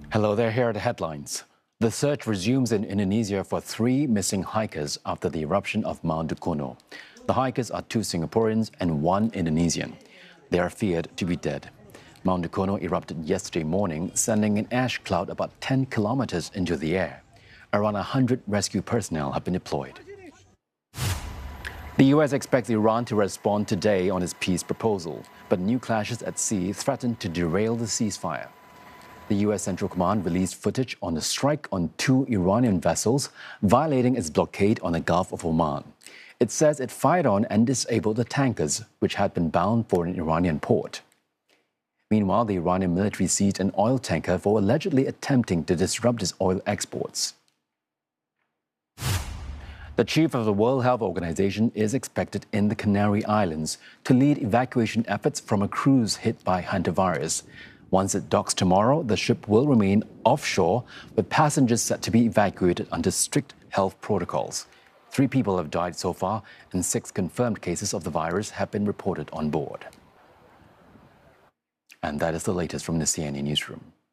Hello there, here are the headlines. The search resumes in Indonesia for 3 missing hikers after the eruption of Mount Dukono. The hikers are 2 Singaporeans and 1 Indonesian. They are feared to be dead. Mount Dukono erupted yesterday morning, sending an ash cloud about 10 kilometers into the air. Around 100 rescue personnel have been deployed. The U.S. expects Iran to respond today on its peace proposal, but new clashes at sea threaten to derail the ceasefire. The U.S. Central Command released footage on a strike on 2 Iranian vessels, violating its blockade on the Gulf of Oman. It says it fired on and disabled the tankers, which had been bound for an Iranian port. Meanwhile, the Iranian military seized an oil tanker for allegedly attempting to disrupt its oil exports. The chief of the World Health Organization is expected in the Canary Islands to lead evacuation efforts from a cruise hit by hantavirus. Once it docks tomorrow, the ship will remain offshore, with passengers set to be evacuated under strict health protocols. 3 people have died so far, and 6 confirmed cases of the virus have been reported on board. And that is the latest from the CNN Newsroom.